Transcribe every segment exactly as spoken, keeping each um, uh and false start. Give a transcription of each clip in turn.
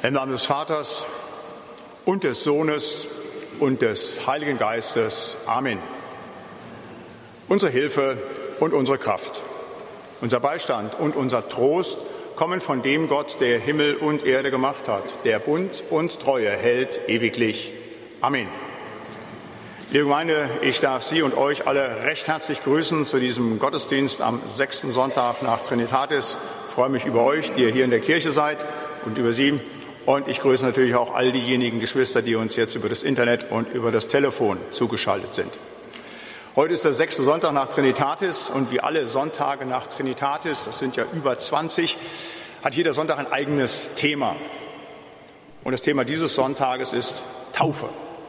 Im Namen des Vaters und des Sohnes und des Heiligen Geistes. Amen. Unsere Hilfe und unsere Kraft, unser Beistand und unser Trost kommen von dem Gott, der Himmel und Erde gemacht hat, der Bund und Treue hält ewiglich. Amen. Liebe Gemeinde, ich darf Sie und euch alle recht herzlich grüßen zu diesem Gottesdienst am sechsten Sonntag nach Trinitatis. Ich freue mich über euch, die ihr hier in der Kirche seid, und über Sie. Und ich grüße natürlich auch all diejenigen Geschwister, die uns jetzt über das Internet und über das Telefon zugeschaltet sind. Heute ist der sechste Sonntag nach Trinitatis, und wie alle Sonntage nach Trinitatis, das sind ja über zwanzig, hat jeder Sonntag ein eigenes Thema. Und das Thema dieses Sonntages ist Taufe.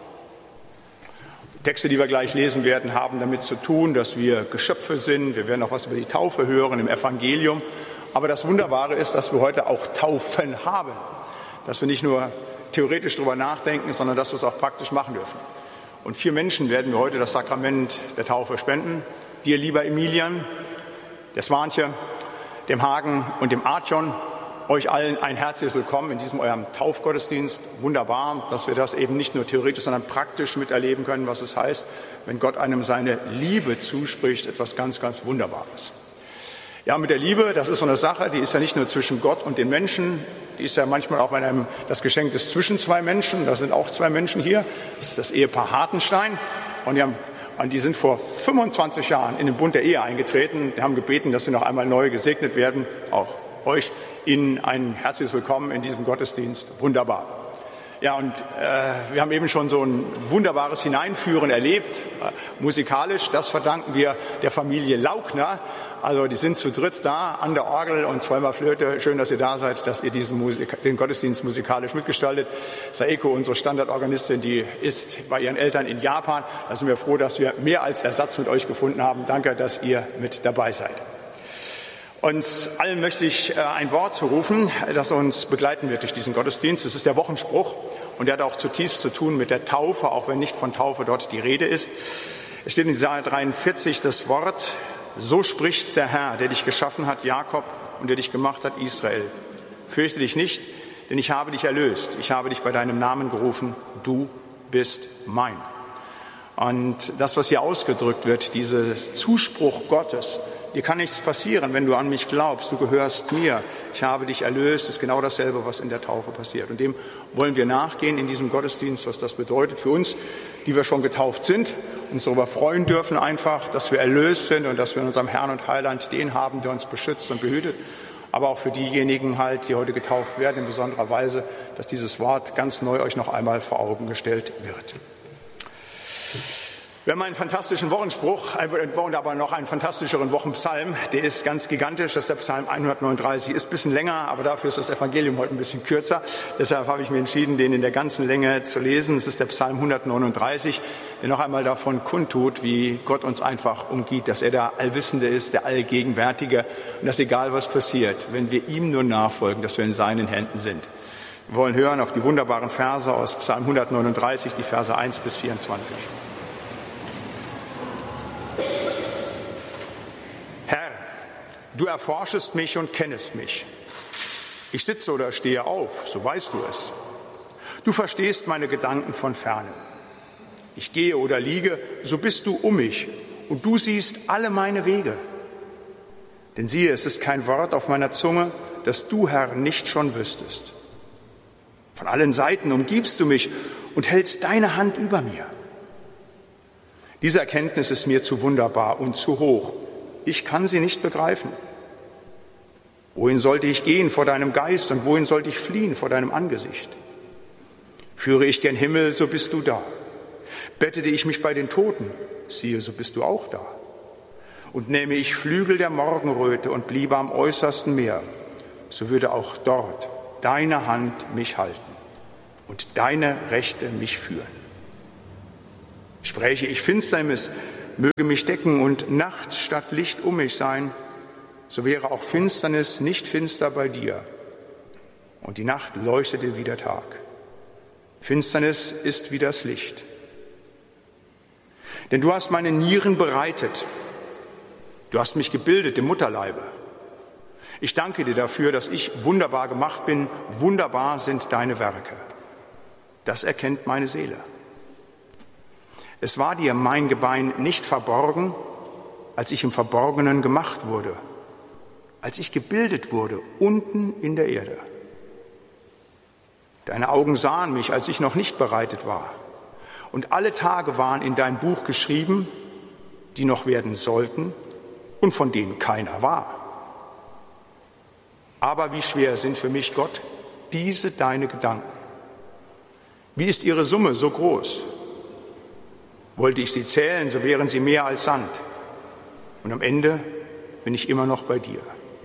Die Texte, die wir gleich lesen werden, haben damit zu tun, dass wir Geschöpfe sind. Wir werden auch was über die Taufe hören im Evangelium. Aber das Wunderbare ist, dass wir heute auch Taufen haben. Dass wir nicht nur theoretisch darüber nachdenken, sondern dass wir es auch praktisch machen dürfen. Und vier Menschen werden wir heute das Sakrament der Taufe spenden. Dir, lieber Emilian, der Swanche, dem Hagen und dem Archon. Euch allen ein herzliches Willkommen in diesem eurem Taufgottesdienst. Wunderbar, dass wir das eben nicht nur theoretisch, sondern praktisch miterleben können, was es heißt, wenn Gott einem seine Liebe zuspricht. Etwas ganz, ganz Wunderbares. Ja, mit der Liebe, das ist so eine Sache, die ist ja nicht nur zwischen Gott und den Menschen, die ist ja manchmal auch bei einem, das Geschenk des zwischen zwei Menschen, da sind auch zwei Menschen hier, das ist das Ehepaar Hartenstein, und die, haben, und die sind vor fünfundzwanzig Jahren in den Bund der Ehe eingetreten, die haben gebeten, dass sie noch einmal neu gesegnet werden, auch euch, Ihnen ein herzliches Willkommen in diesem Gottesdienst, wunderbar. Ja, und äh, wir haben eben schon so ein wunderbares Hineinführen erlebt, äh, musikalisch, das verdanken wir der Familie Laugner. Also die sind zu dritt da an der Orgel und zweimal Flöte. Schön, dass ihr da seid, dass ihr diesen Musik, den Gottesdienst musikalisch mitgestaltet. Saeko, unsere Standardorganistin, die ist bei ihren Eltern in Japan. Da sind wir froh, dass wir mehr als Ersatz mit euch gefunden haben. Danke, dass ihr mit dabei seid. Uns allen möchte ich ein Wort zurufen, das uns begleiten wird durch diesen Gottesdienst. Es ist der Wochenspruch, und der hat auch zutiefst zu tun mit der Taufe, auch wenn nicht von Taufe dort die Rede ist. Es steht in Jesaja dreiundvierzig das Wort: So spricht der Herr, der dich geschaffen hat, Jakob, und der dich gemacht hat, Israel. Fürchte dich nicht, denn ich habe dich erlöst. Ich habe dich bei deinem Namen gerufen. Du bist mein. Und das, was hier ausgedrückt wird, dieser Zuspruch Gottes: Dir kann nichts passieren, wenn du an mich glaubst. Du gehörst mir. Ich habe dich erlöst. Das ist genau dasselbe, was in der Taufe passiert. Und dem wollen wir nachgehen in diesem Gottesdienst, was das bedeutet für uns, die wir schon getauft sind, uns darüber freuen dürfen einfach, dass wir erlöst sind und dass wir in unserem Herrn und Heiland den haben, der uns beschützt und behütet. Aber auch für diejenigen halt, die heute getauft werden, in besonderer Weise, dass dieses Wort ganz neu euch noch einmal vor Augen gestellt wird. Wir haben einen fantastischen Wochenspruch, aber noch einen fantastischeren Wochenpsalm. Der ist ganz gigantisch. Das ist der Psalm hundertneununddreißig. Ist ein bisschen länger, aber dafür ist das Evangelium heute ein bisschen kürzer. Deshalb habe ich mir entschieden, den in der ganzen Länge zu lesen. Es ist der Psalm hundertneununddreißig, der noch einmal davon kundtut, wie Gott uns einfach umgibt, dass er der Allwissende ist, der Allgegenwärtige, und dass egal was passiert, wenn wir ihm nur nachfolgen, dass wir in seinen Händen sind. Wir wollen hören auf die wunderbaren Verse aus Psalm hundertneununddreißig, die Verse eins bis vierundzwanzig. Du erforschest mich und kennest mich. Ich sitze oder stehe auf, so weißt du es. Du verstehst meine Gedanken von ferne. Ich gehe oder liege, so bist du um mich, und du siehst alle meine Wege. Denn siehe, es ist kein Wort auf meiner Zunge, das du, Herr, nicht schon wüsstest. Von allen Seiten umgibst du mich und hältst deine Hand über mir. Diese Erkenntnis ist mir zu wunderbar und zu hoch. Ich kann sie nicht begreifen. Wohin sollte ich gehen vor deinem Geist, und wohin sollte ich fliehen vor deinem Angesicht? Führe ich gen Himmel, so bist du da. Bettete ich mich bei den Toten, siehe, so bist du auch da. Und nähme ich Flügel der Morgenröte und bliebe am äußersten Meer, so würde auch dort deine Hand mich halten und deine Rechte mich führen. Spräche ich Finsternis, möge mich decken und Nacht statt Licht um mich sein, so wäre auch Finsternis nicht finster bei dir, und die Nacht leuchtete wie der Tag. Finsternis ist wie das Licht. Denn du hast meine Nieren bereitet, du hast mich gebildet im Mutterleibe. Ich danke dir dafür, dass ich wunderbar gemacht bin. Wunderbar sind deine Werke. Das erkennt meine Seele. Es war dir mein Gebein nicht verborgen, als ich im Verborgenen gemacht wurde, als ich gebildet wurde, unten in der Erde. Deine Augen sahen mich, als ich noch nicht bereitet war. Und alle Tage waren in dein Buch geschrieben, die noch werden sollten und von denen keiner war. Aber wie schwer sind für mich, Gott, diese deine Gedanken. Wie ist ihre Summe so groß? Wollte ich sie zählen, so wären sie mehr als Sand. Und am Ende bin ich immer noch bei dir.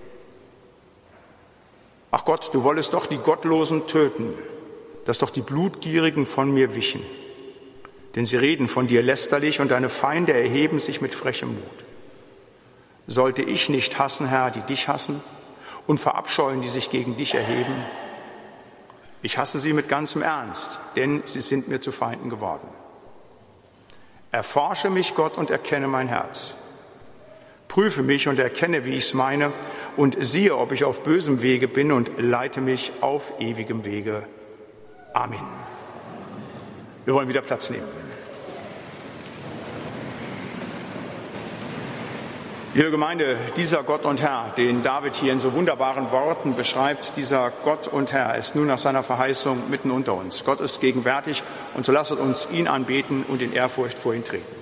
Ach Gott, du wolltest doch die Gottlosen töten, dass doch die Blutgierigen von mir wichen. Denn sie reden von dir lästerlich und deine Feinde erheben sich mit frechem Mut. Sollte ich nicht hassen, Herr, die dich hassen und verabscheuen, die sich gegen dich erheben? Ich hasse sie mit ganzem Ernst, denn sie sind mir zu Feinden geworden. Erforsche mich, Gott, und erkenne mein Herz. Prüfe mich und erkenne, wie ich's meine, und siehe, ob ich auf bösem Wege bin, und leite mich auf ewigem Wege. Amen. Wir wollen wieder Platz nehmen. Liebe Gemeinde, dieser Gott und Herr, den David hier in so wunderbaren Worten beschreibt, dieser Gott und Herr ist nun nach seiner Verheißung mitten unter uns. Gott ist gegenwärtig, und so lasset uns ihn anbeten und in Ehrfurcht vor ihn treten.